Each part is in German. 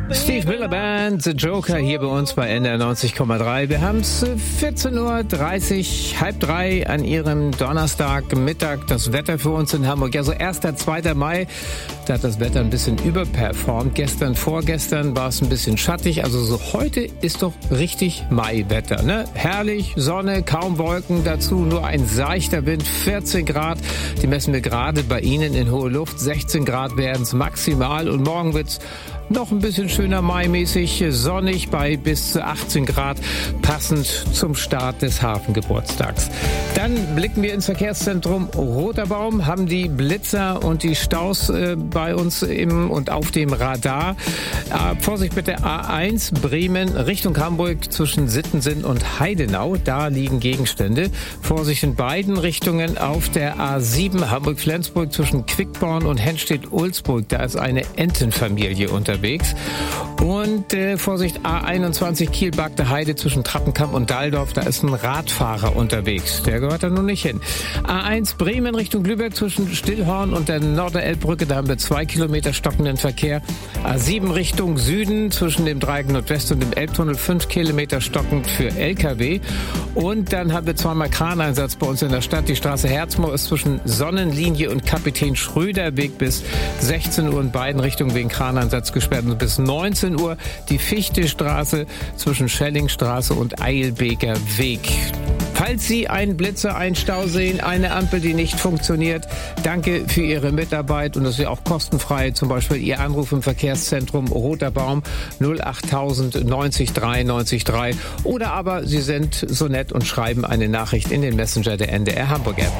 Steve Miller Band, The Joker, hier bei uns bei NDR 90,3. Wir haben es 14:30 Uhr, halb drei an Ihrem Donnerstagmittag. Das Wetter für uns in Hamburg. Ja, so 1., 2. Mai, da hat das Wetter ein bisschen überperformt. Gestern, vorgestern war es ein bisschen schattig. Also so heute ist doch richtig Maiwetter, ne? Herrlich, Sonne, kaum Wolken, dazu nur ein seichter Wind, 14 Grad. Die messen wir gerade bei Ihnen in hohe Luft. 16 Grad werden es maximal und morgen wird's noch ein bisschen schöner maimäßig, sonnig bei bis zu 18 Grad, passend zum Start des Hafengeburtstags. Dann blicken wir ins Verkehrszentrum Roter Baum, haben die Blitzer und die Staus bei uns im und auf dem Radar. Vorsicht bitte, A1 Bremen Richtung Hamburg zwischen Sittensen und Heidenau, da liegen Gegenstände. Vorsicht in beiden Richtungen auf der A7 Hamburg-Flensburg zwischen Quickborn und Henstedt-Ulzburg, da ist eine Entenfamilie unterwegs. Und Vorsicht, A21 Kiel-Bagde Heide zwischen Trappenkamp und Dalldorf, da ist ein Radfahrer unterwegs. Der gehört da nun nicht hin. A1 Bremen Richtung Lübeck zwischen Stillhorn und der Norderelbbrücke, da haben wir 2 Kilometer stockenden Verkehr. A7 Richtung Süden zwischen dem Dreieck Nordwest und dem Elbtunnel 5 Kilometer stockend für LKW. Und dann haben wir zweimal Kraneinsatz bei uns in der Stadt. Die Straße Herzmoor ist zwischen Sonnenlinie und Kapitän Schröder Weg bis 16 Uhr in beiden Richtungen wegen Kraneinsatz gesperrt. Und bis 19 Uhr die Fichtestraße zwischen Schellingstraße und Eilbeker Weg. Falls Sie einen Blitzer, einen Stau sehen, eine Ampel, die nicht funktioniert, danke für Ihre Mitarbeit und das ist ja auch kostenfrei. Zum Beispiel Ihr Anruf im Verkehrszentrum Roter Baum 08000 90 3 90 3. Oder aber Sie sind so nett und schreiben eine Nachricht in den Messenger der NDR Hamburg App.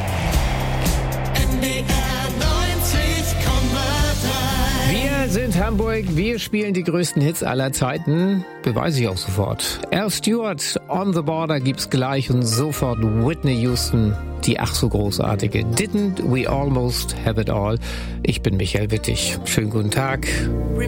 Wir sind Hamburg, wir spielen die größten Hits aller Zeiten, beweise ich auch sofort. Al Stewart, On the Border gibt's gleich und sofort Whitney Houston, die ach so großartige Didn't We Almost Have It All. Ich bin Michael Wittig. Schönen guten Tag.